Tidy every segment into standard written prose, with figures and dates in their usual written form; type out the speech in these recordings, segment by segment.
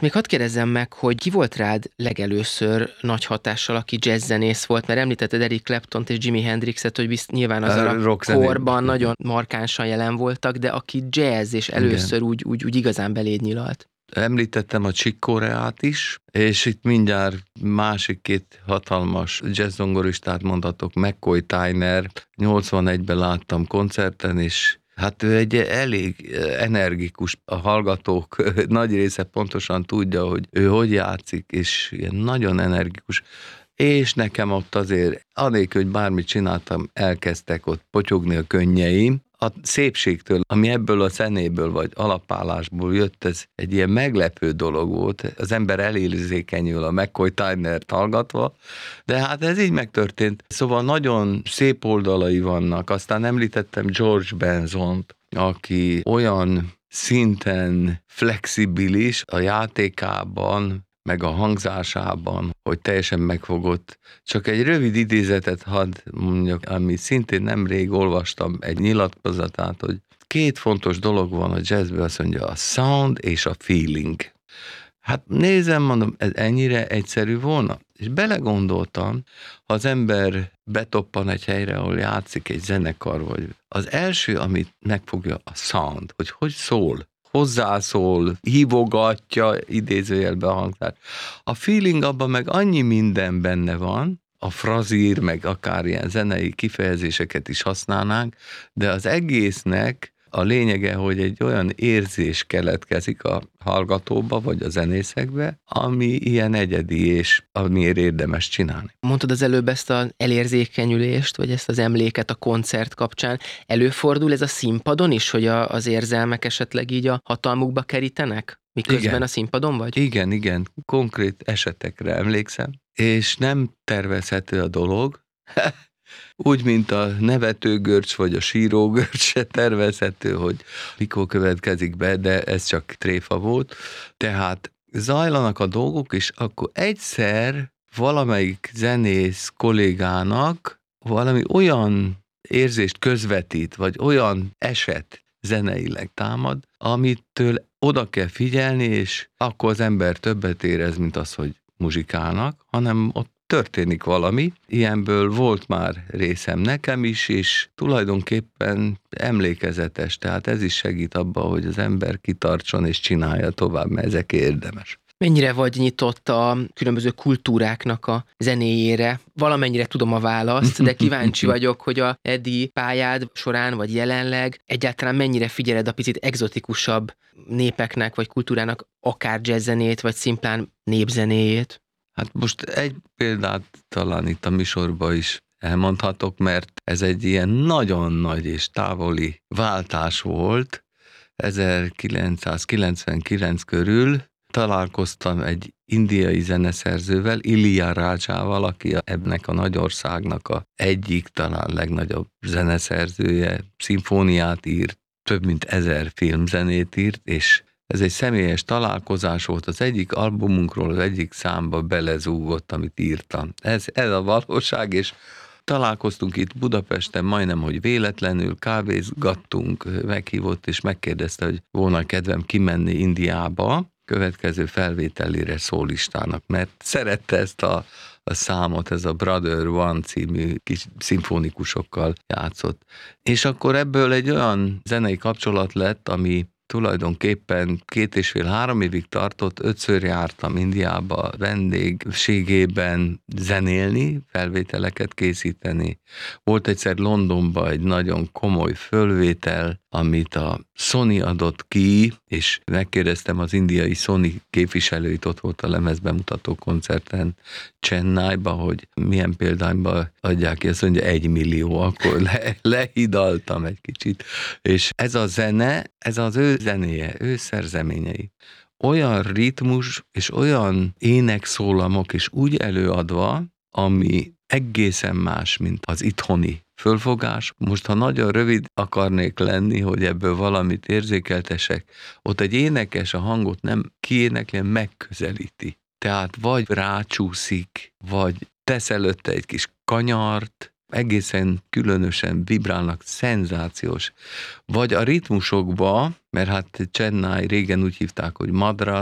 Még hadd kérdezzem meg, hogy ki volt rád legelőször nagy hatással, aki jazzzenész volt, mert említetted Eric Claptont és Jimi Hendrixet, hogy nyilván azon a korban nagyon markánsan jelen voltak, de aki jazz és először úgy igazán beléd nyilalt. Említettem a Chick Coreát is, és itt mindjárt másik két hatalmas jazzzongoristát mondhatok, McCoy Tyner, 81-ben láttam koncerten, és hát ő egy elég energikus, a hallgatók nagy része pontosan tudja, hogy ő hogy játszik, és ilyen nagyon energikus, és nekem ott azért, anélkül, hogy bármit csináltam, elkezdtek ott potyogni a könnyeim. A szépségtől, ami ebből a zenéből vagy alapállásból jött, ez egy ilyen meglepő dolog volt. Az ember elérzékenyül a McCoy Tynert hallgatva, de hát ez így megtörtént. Szóval nagyon szép oldalai vannak. Aztán említettem George Benzont, aki olyan szinten flexibilis a játékában, meg a hangzásában, hogy teljesen megfogott. Csak egy rövid idézetet hadd mondjak, ami szintén nemrég olvastam egy nyilatkozatát, hogy két fontos dolog van a jazzben, azt mondja, a sound és a feeling. Hát nézem, mondom, ez ennyire egyszerű volna? És belegondoltam, ha az ember betoppan egy helyre, ahol játszik egy zenekar, vagy az első, amit megfogja, a sound, hogy szól, hozzászól, hívogatja, idézőjelbe a hangzást. A feeling abban meg annyi minden benne van, a frazír, meg akár ilyen zenei kifejezéseket is használnánk, de az egésznek a lényege, hogy egy olyan érzés keletkezik a hallgatóba, vagy a zenészekbe, ami ilyen egyedi, és amiért érdemes csinálni. Mondtad az előbb ezt az elérzékenyülést, vagy ezt az emléket a koncert kapcsán. Előfordul ez a színpadon is, hogy az érzelmek esetleg így a hatalmukba kerítenek, miközben igen. A színpadon vagy? Igen, konkrét esetekre emlékszem, és nem tervezhető a dolog, úgy, mint a nevetőgörcs vagy a sírógörcs se tervezhető, hogy mikor következik be, de ez csak tréfa volt. Tehát zajlanak a dolgok, és akkor egyszer valamelyik zenész kollégának valami olyan érzést közvetít, vagy olyan eset zeneileg támad, amitől oda kell figyelni, és akkor az ember többet érez, mint az, hogy muzsikálnak, hanem ott történik valami. Ilyenből volt már részem nekem is, és tulajdonképpen emlékezetes, tehát ez is segít abban, hogy az ember kitartson és csinálja tovább, mert ezek érdemes. Mennyire vagy nyitott a különböző kultúráknak a zenéjére? Valamennyire tudom a választ, de kíváncsi vagyok, hogy a eddigi pályád során, vagy jelenleg egyáltalán mennyire figyeled a picit egzotikusabb népeknek, vagy kultúrának akár jazzzenét, vagy szimplán népzenéjét? Hát most egy példát talán itt a műsorban is elmondhatok, mert ez egy ilyen nagyon nagy és távoli váltás volt. 1999 körül találkoztam egy indiai zeneszerzővel, Ilia Rajával, aki ennek a nagy országnak a egyik talán legnagyobb zeneszerzője, szimfóniát írt, több mint 1000 filmzenét írt, és ez egy személyes találkozás volt, az egyik albumunkról az egyik számba belezúgott, amit írtam. Ez a valóság, és találkoztunk itt Budapesten, majdnem, hogy véletlenül kávézgattunk, meghívott, és megkérdezte, hogy volna kedvem kimenni Indiába, következő felvételére szólistának, mert szerette ezt a számot, ez a Brother One című kis szimfonikusokkal játszott. És akkor ebből egy olyan zenei kapcsolat lett, ami tulajdonképpen 2,5-3 évig tartott, 5-ször jártam Indiába vendégségében zenélni, felvételeket készíteni. Volt egyszer Londonban egy nagyon komoly fölvétel, amit a Sony adott ki, és megkérdeztem az indiai Sony képviselőit, ott volt a lemezbemutató koncerten Chennaiba, hogy milyen példányban adják ki, azt mondja 1 millió, akkor lehidaltam egy kicsit. És ez a zene, ez az ő zenéje, ő szerzeményei. Olyan ritmus és olyan énekszólamok is úgy előadva, ami egészen más, mint az itthoni fölfogás. Most, ha nagyon rövid akarnék lenni, hogy ebből valamit érzékeltesek, ott egy énekes a hangot nem kiénekli, megközelíti. Tehát vagy rácsúszik, vagy tesz előtte egy kis kanyart, egészen különösen vibrálnak, szenzációs. Vagy a ritmusokba, mert hát Chennai régen úgy hívták, hogy Madras,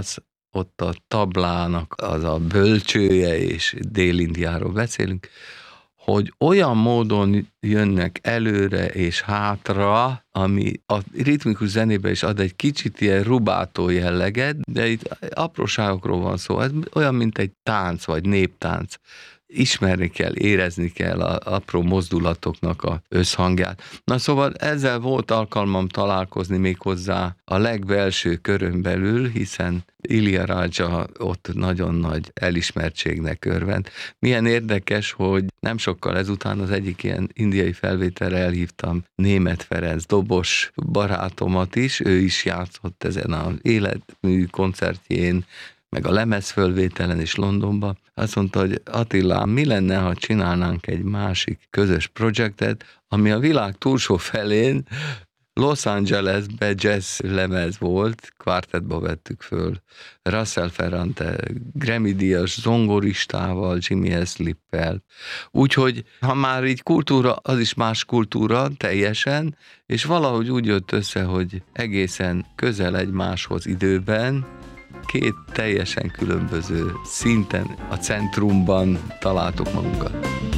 ott a tablának az a bölcsője, és Dél-Indiáról beszélünk, hogy olyan módon jönnek előre és hátra, ami a ritmikus zenébe is ad egy kicsit ilyen rubátó jelleget, de itt apróságokról van szó. Ez olyan, mint egy tánc, vagy néptánc. Ismerni kell, érezni kell az apró mozdulatoknak az összhangját. Na szóval ezzel volt alkalmam találkozni méghozzá a legbelső körön belül, hiszen Ilayaraja ott nagyon nagy elismertségnek örvend. Milyen érdekes, hogy nem sokkal ezután az egyik ilyen indiai felvételre elhívtam Németh Ferenc dobos barátomat is, ő is játszott ezen az életmű koncertjén, meg a lemezfölvételen is Londonban. Azt mondta, hogy Attila, mi lenne, ha csinálnánk egy másik közös projektet, ami a világ túlsó felén Los Angelesbe jazz lemez volt, kvártetba vettük föl, Russell Ferrante, Grammy-díjas zongoristával, Jimmy Slippel. Úgyhogy, ha már így kultúra, az is más kultúra teljesen, és valahogy úgy jött össze, hogy egészen közel egymáshoz időben, két teljesen különböző szinten a centrumban találtuk magunkat.